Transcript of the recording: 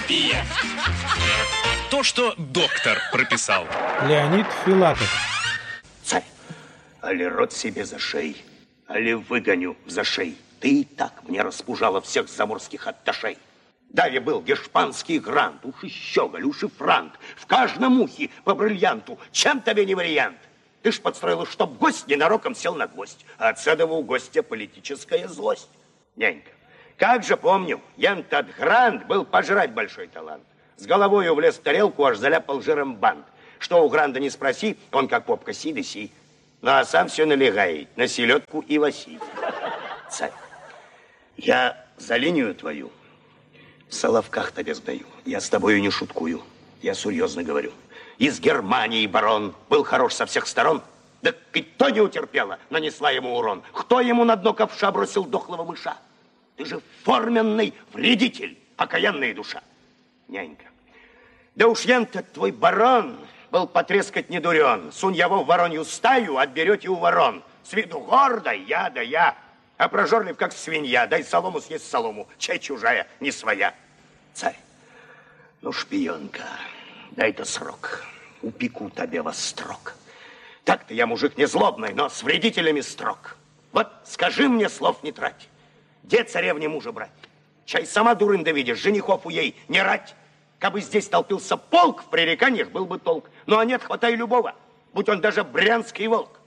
Терапия. То, что доктор прописал. Леонид Филатов. Царь, али рот себе зашей, али выгоню за шей. Ты и так мне распужала всех заморских атташей. Даве был гешпанский грант, уж и щеголь, уж и франк. В каждом ухе по бриллианту. Чем тебе не вариант? Ты ж подстроила, чтоб гость ненароком сел на гвоздь. А от седова у гостя политическая злость. Нянька, как же помню, ентот грант был пожрать большой талант. С головой влез в тарелку, аж заляпал жиром бант. Что у гранда не спроси, он как попка си да си. Ну а сам все налегает на селедку и лоси. Царь, я за линию твою в соловках тебе сдаю. Я с тобою не шуткую, я серьезно говорю. Из Германии барон был хорош со всех сторон. Да и то не утерпела, нанесла ему урон. Кто ему на дно ковша бросил дохлого мыша? Ты же форменный вредитель, окаянная душа. Нянька, да уж ян-то твой барон был потрескать не дурен. Сунь его в воронью стаю, отберете у ворон. С виду гордой, я да я. А прожорлив, как свинья. Дай солому съесть солому, чай чужая, не своя. Царь, ну, шпионка, дай-то срок. Упеку тебе во строк. Так-то я мужик не злобный, но с вредителями строг. Вот скажи мне, слов не трать. Где царевне мужа брать? Чай сама дурын да видишь, женихов у ей не рать. Кабы здесь толпился полк, в пререканиях был бы толк. Ну а нет, хватай любого, будь он даже брянский волк.